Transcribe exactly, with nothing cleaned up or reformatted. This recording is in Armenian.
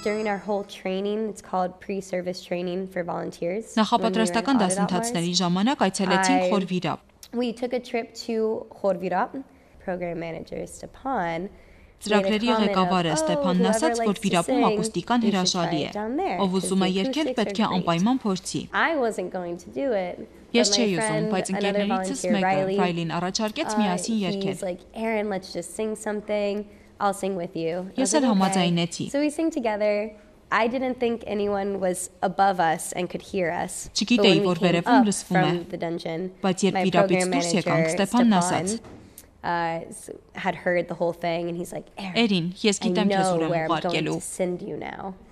during our whole training, it's called pre-service training for volunteers. Նախապատրաստական դասընթացների ժամանակ այցելեցինք Խորվիրապ. We took a trip to Khorvirap. Program manager Stepan. Ծրագրերի ղեկավարը Ստեփանն ասաց, որ Վիրապում ակուստիկան հրաշալի է, ով ուզում է երգել, պետք է անպայման փորձի։ Ես չէի ուզում, բայց ընկերներիցս մեկը, Ռայլին, առաջարկեց միասին երգել։ Ես էլ համաձայնեցի։ I didn't think anyone was above us and could hear us. Չգիտեի, որ վերևում լսվում է, բայց երբ Վիրապից դուրս եկանք, Ստեփանն ասաց. Uh, had heard the whole thing and he's like, Erin, yes, I know where I'm going to send you now.